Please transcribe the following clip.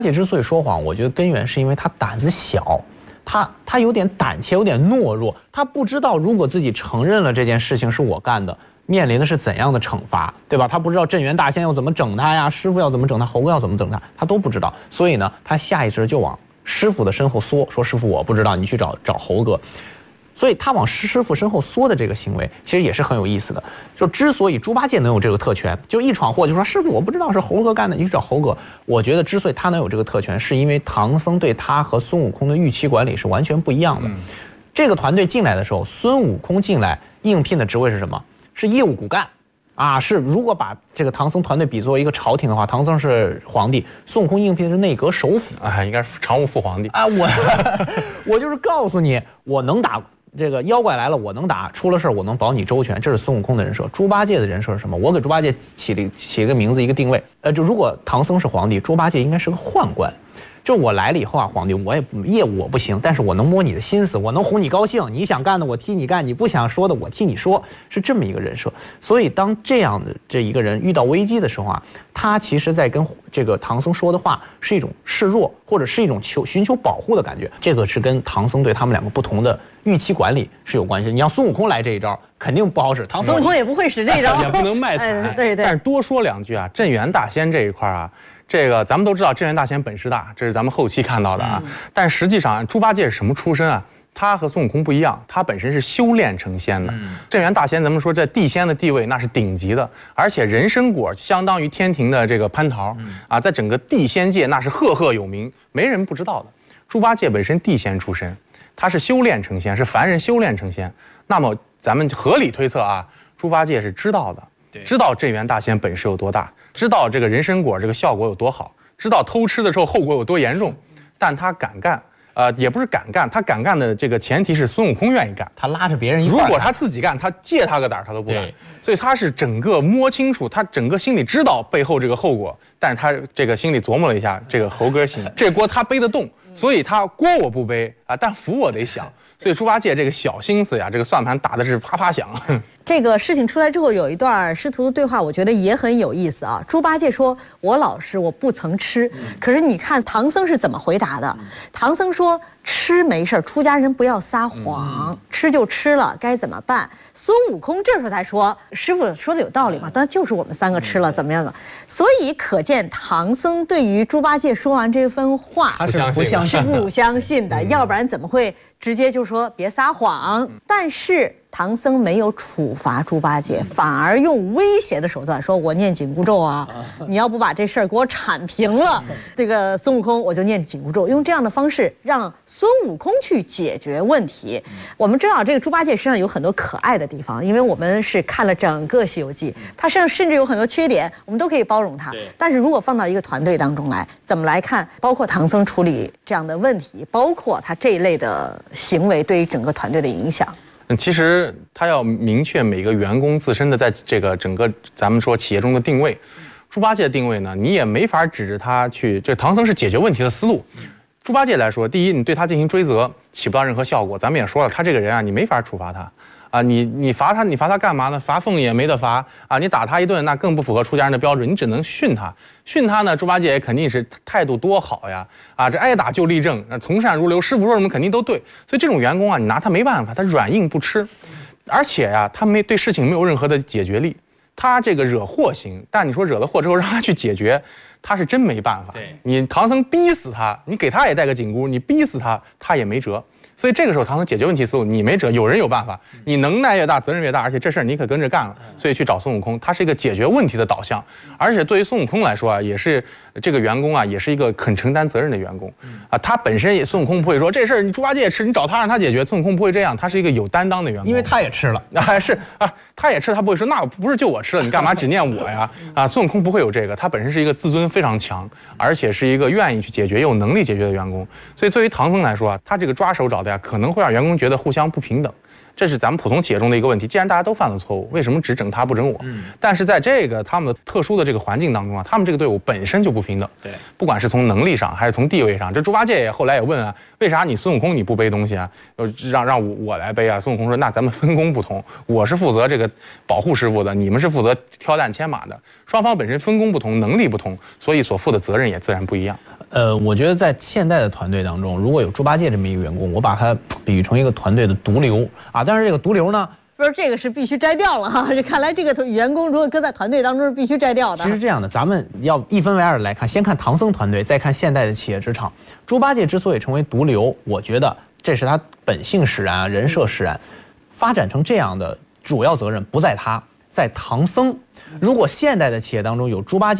姐之所以说谎，我觉得根源是因为他胆子小，他有点胆怯，有点懦弱，他不知道如果自己承认了这件事情是我干的，面临的是怎样的惩罚，对吧？他不知道镇元大仙要怎么整他呀，师傅要怎么整他，猴哥要怎么整他，他都不知道。所以呢，他下意识就往师傅的身后缩，说师傅我不知道，你去找猴哥。所以他往师傅身后缩的这个行为，其实也是很有意思的。就之所以猪八戒能有这个特权，就一闯祸就说师傅我不知道是猴哥干的，你去找猴哥。我觉得之所以他能有这个特权，是因为唐僧对他和孙悟空的预期管理是完全不一样的。这个团队进来的时候，孙悟空进来应聘的职位是什么？是业务骨干。是如果把这个唐僧团队比作一个朝廷的话，唐僧是皇帝，孙悟空应聘的是内阁首辅应该是常务副皇帝我就是告诉你，我能打。这个妖怪来了，我能打，出了事我能保你周全，这是孙悟空的人设。猪八戒的人设是什么？我给猪八戒起一个名字，一个定位。就如果唐僧是皇帝，猪八戒应该是个宦官。就我来了以后啊，皇帝，我也业务我不行，但是我能摸你的心思，我能哄你高兴，你想干的我替你干，你不想说的我替你说，是这么一个人设。所以当这样的这一个人遇到危机的时候啊，他其实在跟这个唐僧说的话是一种示弱，或者是一种寻求保护的感觉。这个是跟唐僧对他们两个不同的预期管理是有关系的。你让孙悟空来这一招，肯定不好使。唐孙悟空也不会使这一招， 也不能卖惨。 对。 但是多说两句啊，镇元大仙这一块啊。这个咱们都知道，镇元大仙本事大，这是咱们后期看到的啊。但实际上，猪八戒是什么出身啊？他和孙悟空不一样，他本身是修炼成仙的。镇元大仙，咱们说在地仙的地位那是顶级的，而且人参果相当于天庭的这个蟠桃在整个地仙界那是赫赫有名，没人不知道的。猪八戒本身地仙出身，他是修炼成仙，是凡人修炼成仙。那么咱们合理推测啊，猪八戒是知道的，知道镇元大仙本事有多大。知道这个人参果这个效果有多好，知道偷吃的时候后果有多严重，但他敢干，也不是敢干，他敢干的这个前提是孙悟空愿意干， 他拉着别人一块干。 如果他自己干，他借他个胆他都不干。所以他是整个摸清楚，他整个心里知道背后这个后果，但是他这个心里琢磨了一下，这个猴哥行，这锅他背得动，所以他锅我不背但福我得享。所以猪八戒这个小心思呀，这个算盘打的是啪啪响。 这个事情出来之后，有一段师徒的对话，我觉得也很有意思啊。猪八戒说：“我老实，我不曾吃。”可是你看唐僧是怎么回答的？唐僧说：“吃没事，出家人不要撒谎，吃就吃了，该怎么办？”孙悟空这时候才说：“师傅说的有道理嘛，当然就是我们三个吃了，怎么样的？”所以可见唐僧对于猪八戒说完这番话， 他是不相信的，要不然怎么会直接就说别撒谎？但是唐僧没有处罚猪八戒，反而用威胁的手段说：“我念紧箍咒啊，你要不把这事儿给我铲平了，这个孙悟空我就念紧箍咒。”用这样的方式让孙悟空去解决问题。我们知道这个猪八戒身上有很多可爱的地方，因为我们是看了整个《西游记》，他身上甚至有很多缺点，我们都可以包容他。但是如果放到一个团队当中来，怎么来看？包括唐僧处理这样的问题，包括他这一类的行为对于整个团队的影响。 其实他要明确每个员工自身的在这个整个咱们说企业中的定位。猪八戒的定位呢，你也没法指着他去。这唐僧是解决问题的思路。猪八戒来说，第一，你对他进行追责，起不到任何效果。咱们也说了，他这个人啊，你没法处罚他。你罚他干嘛呢？罚俸也没得罚你打他一顿，那更不符合出家人的标准，你只能训他。训他呢，猪八戒也肯定是态度多好呀这挨打就立正，从善如流，师傅说什么肯定都对。所以这种员工啊，你拿他没办法，他软硬不吃，而且呀，他对事情没有任何的解决力。他这个惹祸行，但你说惹了祸之后让他去解决，他是真没办法。你唐僧逼死他，你给他也带个紧箍，你逼死他，他也没辙。所以这个时候唐僧解决问题思路，你没辙，有人有办法，你能耐越大，责任越大，而且这事儿你可跟着干了，所以去找孙悟空，他是一个解决问题的导向，而且对于孙悟空来说也是这个员工也是一个肯承担责任的员工他本身也孙悟空不会说这事儿你猪八戒吃，你找他让他解决，孙悟空不会这样，他是一个有担当的员工， 因为他也吃了他也吃，他不会说那不是就我吃了，你干嘛只念我呀孙悟空不会有这个，他本身是一个自尊非常强，而且是一个愿意去解决、有能力解决的员工，所以对于唐僧来说他这个抓手找的可能会让员工觉得互相不平等。这是咱们普通企业中的一个问题。既然大家都犯了错误，为什么只整他不整我？但是在这个他们的特殊的这个环境当中他们这个队伍本身就不平等。对，不管是从能力上还是从地位上，这猪八戒后来也问为啥你孙悟空你不背东西让我来背孙悟空说那咱们分工不同，我是负责这个保护师傅的，你们是负责挑担牵马的，双方本身分工不同，能力不同，所以所负的责任也自然不一样。 我觉得在现代的团队当中，如果有猪八戒这么一个员工，我把他比喻成一个团队的毒瘤啊。但是这个毒瘤呢， 不是这个是必须摘掉了哈。这看来这个员工如果搁在团队当中是必须摘掉的。 其实这样的，咱们要一分为二来看，先看唐僧团队，再看现代的企业职场。猪八戒之所以成为毒瘤，我觉得这是他本性使然啊，人设使然。发展成这样的主要责任不在他，在唐僧。如果现代的企业当中有猪八戒